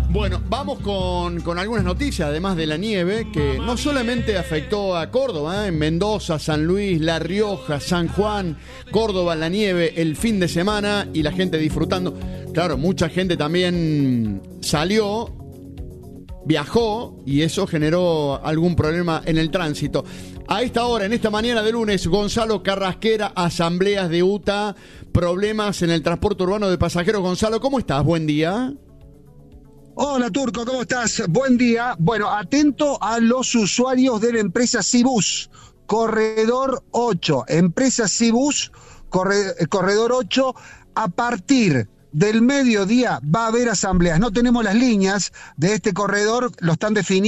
Bueno, vamos con algunas noticias, además de la nieve, que no solamente afectó a Córdoba, en Mendoza, San Luis, La Rioja, San Juan, Córdoba, la nieve el fin de semana y la gente disfrutando. Claro, mucha gente también salió, viajó y eso generó algún problema en el tránsito. A esta hora, en esta mañana de lunes, Gonzalo Carrasquera, asambleas de UTA, problemas en el transporte urbano de pasajeros. Gonzalo, ¿cómo estás? Buen día. Hola Turco, ¿cómo estás? Buen día. Bueno, atento a los usuarios de la empresa Cibus, Corredor 8. Empresa Cibus, Corredor 8, a partir del mediodía va a haber asambleas. No tenemos las líneas de este corredor, lo están definiendo.